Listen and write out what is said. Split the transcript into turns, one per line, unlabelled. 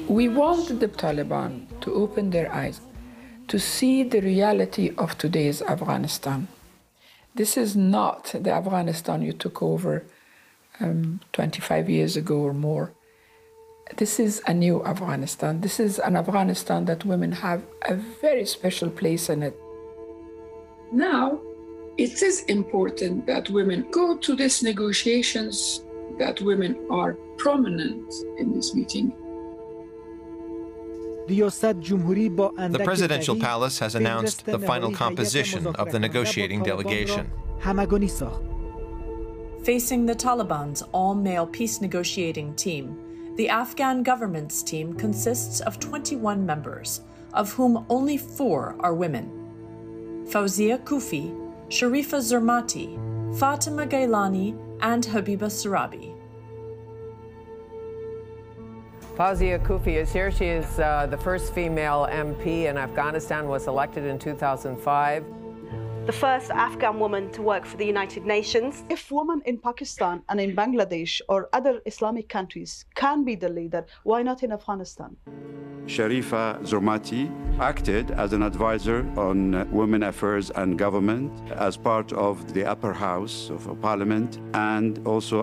We want the Taliban to open their eyes, to see the reality of today's Afghanistan. This is not the Afghanistan you took over 25 years ago or more. This is a new Afghanistan. This is an Afghanistan that women have a very special place in it. Now, it is important that women go to these negotiations, that women are prominent in this meeting.
The presidential palace has announced the final composition of the negotiating delegation.
Facing the Taliban's all-male peace negotiating team, the Afghan government's team consists of 21 members, of whom only 4 are women. Fawzia Kufi, Sharifa Zermati, Fatima Gailani, and Habiba Sarabi.
Fawzia Kufi is here. She is the first female MP in Afghanistan, was elected in 2005.
The first Afghan woman to work for the United Nations.
If women in Pakistan and in Bangladesh or other Islamic countries can be the leader, why not in Afghanistan?
Sharifa Zermati acted as an advisor on women affairs and government as part of the upper house of Parliament, and also